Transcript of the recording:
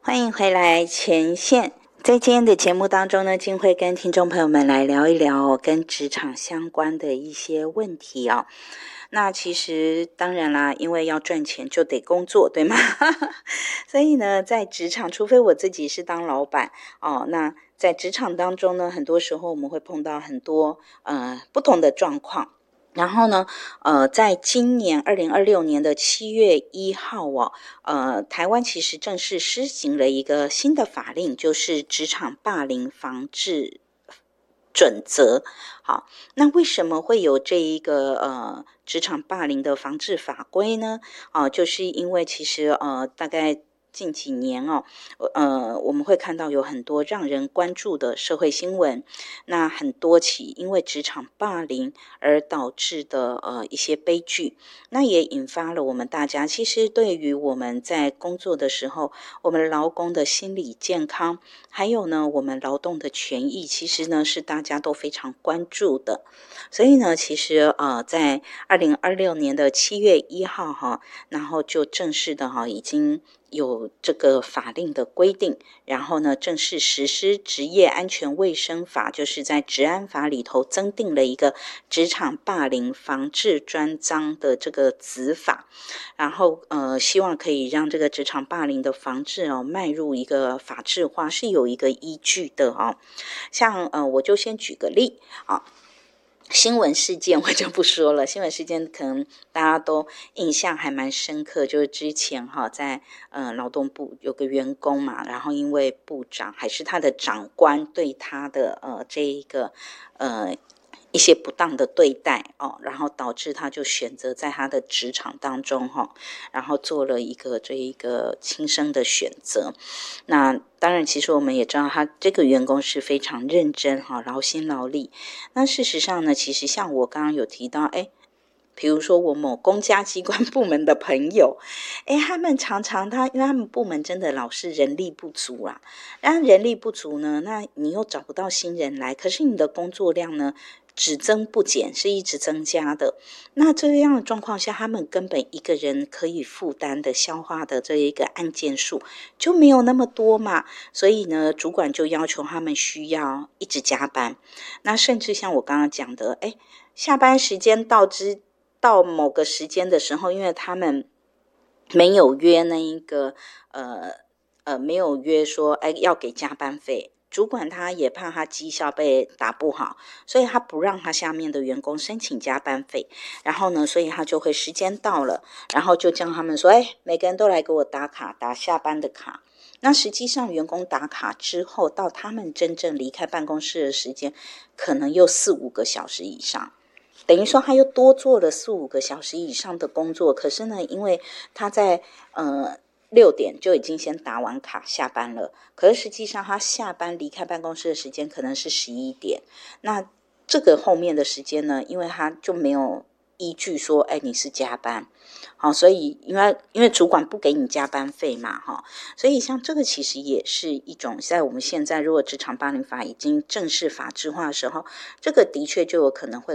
欢迎回来前线。在今天的节目当中呢，静会跟听众朋友们来聊一聊跟职场相关的一些问题哦。那其实当然啦，因为要赚钱就得工作，对吗？所以呢，在职场，除非我自己是当老板哦，那在职场当中呢，很多时候我们会碰到很多不同的状况。然后呢，在今年2026年的7月1号哦，台湾其实正式施行了一个新的法令，就是职场霸凌防治准则。好，那为什么会有这一个职场霸凌的防治法规呢？就是因为其实大概近几年我们会看到有很多让人关注的社会新闻，那很多起因为职场霸凌而导致的一些悲剧，那也引发了我们大家其实对于我们在工作的时候，我们劳工的心理健康，还有呢我们劳动的权益，其实呢是大家都非常关注的。所以呢，其实在2026年的7月1号哈，然后就正式的已经有这个法令的规定，然后呢正式实施职业安全卫生法，就是在职安法里头增订了一个职场霸凌防治专章的这个子法，然后希望可以让这个职场霸凌的防治迈入一个法制化，是有一个依据的哦。像我就先举个例啊。新闻事件我就不说了，新闻事件可能大家都印象还蛮深刻，就是之前在劳动部有个员工嘛，然后因为部长还是他的长官对他的这一个一些不当的对待然后导致他就选择在他的职场当中然后做了这一个轻生的选择。那当然其实我们也知道他这个员工是非常认真劳心劳力。那事实上呢，其实像我刚刚有提到比如说我某公家机关部门的朋友，他们常常因为他们部门真的老是人力不足啊，然人力不足呢，那你又找不到新人来，可是你的工作量呢只增不减，是一直增加的。那这样的状况下，他们根本一个人可以负担的消化的这一个案件数就没有那么多嘛，所以呢主管就要求他们需要一直加班。那甚至像我刚刚讲的下班时间到某个时间的时候，因为他们没有约那一个没有约说要给加班费，主管他也怕他绩效被打不好，所以他不让他下面的员工申请加班费。然后呢，所以他就会时间到了，然后就叫他们说每个人都来给我打卡，打下班的卡。那实际上员工打卡之后，到他们真正离开办公室的时间可能又4-5个小时以上，等于说他又多做了4-5个小时以上的工作。可是呢，因为他在6点就已经先打完卡下班了，可是实际上他下班离开办公室的时间可能是11点。那这个后面的时间呢，因为他就没有依据说你是加班，所以因为主管不给你加班费嘛所以像这个其实也是一种，在我们现在如果职场霸凌法已经正式法制化的时候，这个的确就有可能会